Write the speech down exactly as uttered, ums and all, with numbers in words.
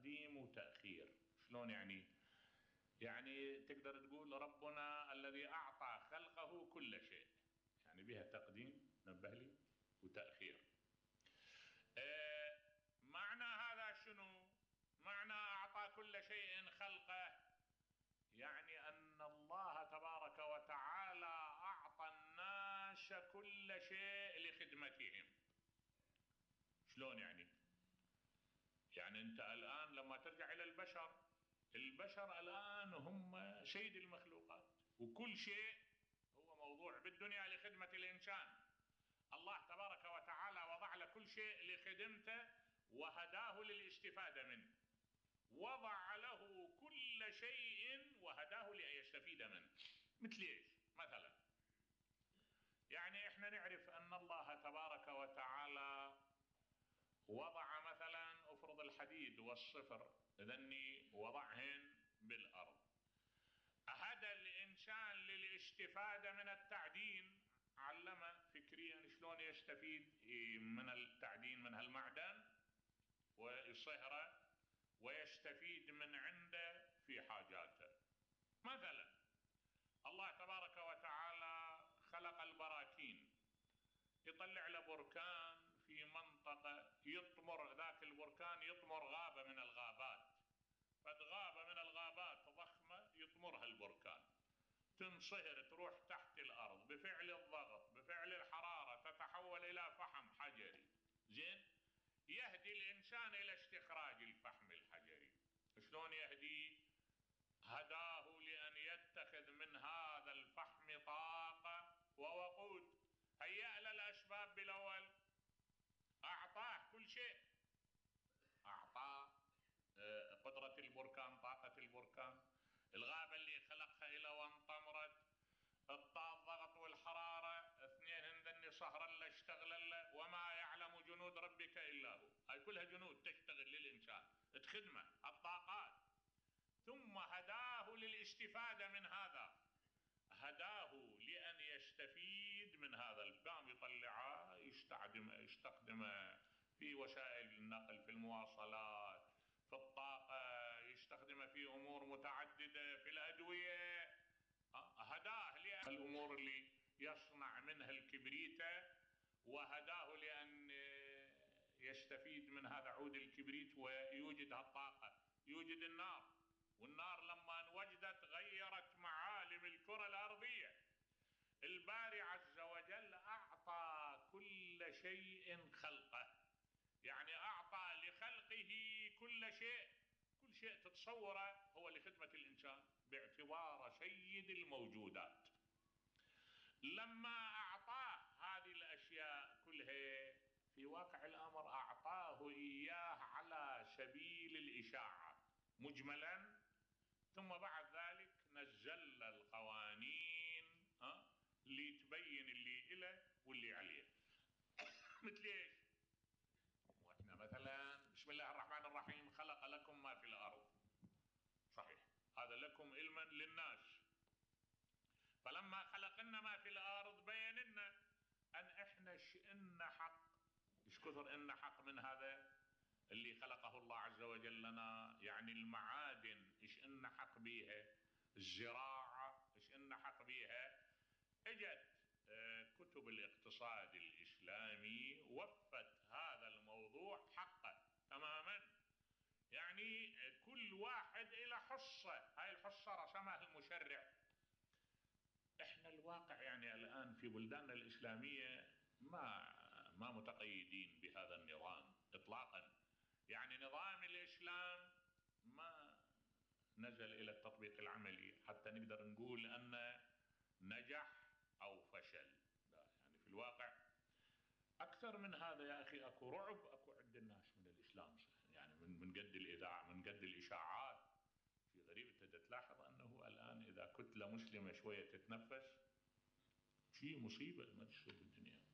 تقديم وتأخير. شلون يعني؟ يعني تقدر تقول ربنا الذي أعطى خلقه كل شيء، يعني بها تقديم، نبه لي، وتأخير. اه معنى هذا شنو؟ معنى أعطى كل شيء خلقه، يعني أن الله تبارك وتعالى أعطى الناس كل شيء لخدمتهم. شلون يعني؟ يعني أنت الآن لما ترجع إلى البشر، البشر الآن هم سيد المخلوقات، وكل شيء هو موضوع بالدنيا لخدمة الإنسان. الله تبارك وتعالى وضع له كل شيء لخدمته وهداه للاستفادة منه، وضع له كل شيء وهداه لأن يستفيد منه. مثل ايش؟ مثلا يعني احنا نعرف ان الله تبارك وتعالى وضع مثلا افرض الحديد والصفر، اذني وضعهن بالارض، هدى الانسان للاستفادة من التعدين، علمه فكريا شلون يستفيد من التعدين من هالمعدن ويصهره ويستفيد من عنده في حاجاته. مثلا الله تبارك وتعالى خلق البراكين، يطلع له بركان في منطقة يطمر، ذاك البركان يطمر غابة من الغابات، فد غابة من الغابات ضخمة يطمرها البركان، تنصهر تروح تحت الأرض، بفعل الضغط بفعل الحرارة تتحول إلى فحم حجري. زين؟ يهدي الإنسان إلى استخراج الفحم الحجري. شلون يهدي؟ هداه لأن يتخذ من هذا الفحم طاقة ووقود. هيأ له الأسباب بالأول، أعطاه كل شيء، أعطاه قدرة البركان، طاقة البركان، الغابة اللي خلقها إلى وانطمرت، الطاقة الضغط والحرارة، اثنين هندن صهرا له اشتغل له، وما يعلم جنود ربك إلا هو. هاي كلها جنود تشتغل للإنسان تخدمه الطاقات. ثم هداه للاستفادة من هذا، هداه لأن يستفيد من هذا القام، يطلعه يستخدمه يستخدمه في وسائل النقل، في المواصلات، في الطاقة، يستخدمه في أمور متعددة، في الأدوية. هداه لأن الأمور اللي يصنع منها الكبريتة، وهداه لأن يستفيد من هذا عود الكبريت ويوجد هالطاقة، يوجد النار، والنار لما انوجدت غيرت معالم الكرة الأرضية. الباري عز وجل أعطى كل شيء خلقه، يعني أعطى لخلقه كل شيء، كل شيء تتصوره هو لخدمة الإنسان باعتباره سيد الموجودات. لما أعطاه هذه الأشياء كلها في واقع الأمر أعطاه إياه على سبيل الإشاعة مجملا، ثم بعد ذلك نزل القوانين ها اللي تبين اللي إله واللي عليه. مثل ايش؟ واحنا مثلا بسم الله الرحمن الرحيم خلق لكم ما في الأرض، صحيح هذا لكم علما للناس، فلما خلق لنا ما في الأرض بين لنا أن إحنا شئنا حق. إيش كثر إن حق من هذا اللي خلقه الله عز وجل لنا، يعني المعادن إيش إن حق بيها، الزراعة إيش إن حق بيها. اجت كتب الاقتصاد الإسلامي وفت هذا الموضوع حقه تماما، يعني كل واحد إلى حصة، هاي الحصة رسمها المشرع. احنا الواقع يعني الآن في بلداننا الإسلامية ما ما متقيدين بهذا النظام إطلاقا، يعني نظام الإسلام ما نزل إلى التطبيق العملي حتى نقدر نقول أن نجح أو فشل. لا، يعني في الواقع أكثر من هذا يا أخي، أكو رعب أكو عند الناس من الإسلام، يعني من من قد الإذاعة، من قد الإشاعات. في غريب أنت تلاحظ أنه الآن إذا كتلة مسلمة شوية تتنفس شيء مصيبة ما تشوف الدنيا.